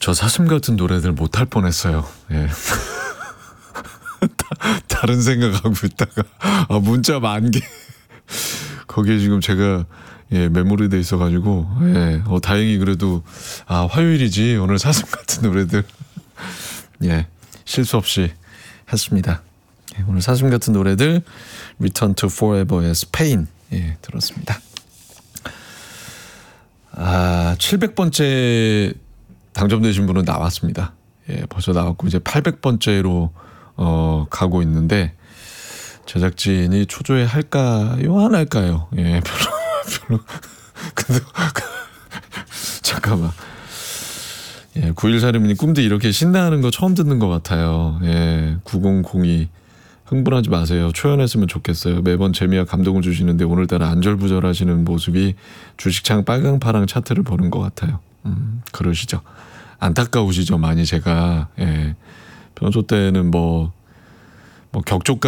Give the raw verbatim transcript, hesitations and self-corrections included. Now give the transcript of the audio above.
저 사슴 같은 노래들 못할 뻔했어요. 예. 다른 생각하고 있다가 아, 문자 만 개 거기에 지금 제가 예, 메모리 돼 있어가지고 예, 어, 다행히 그래도 아 화요일이지 오늘 사슴 같은 노래들 예 실수 없이 했습니다. 예, 오늘 사슴 같은 노래들 Return to Forever의 Spain 예, 들었습니다. 아 칠백 번째 당첨되신 분은 나왔습니다. 예, 벌써 나왔고 이제 팔백 번째로 어, 가고 있는데 제작진이 초조해 할까요? 안 할까요? 예, 별로 별로 근데 잠깐만. 예, 구일사님이 꿈도 이렇게 신나하는 거 처음 듣는 것 같아요. 예, 구공공이 흥분하지 마세요. 초연했으면 좋겠어요. 매번 재미와 감동을 주시는데 오늘따라 안절부절하시는 모습이 주식창 빨강파랑 차트를 보는 것 같아요. 음, 그러시죠. 안타까우시죠 많이 제가. 예, 평소 때는 뭐, 뭐 격조까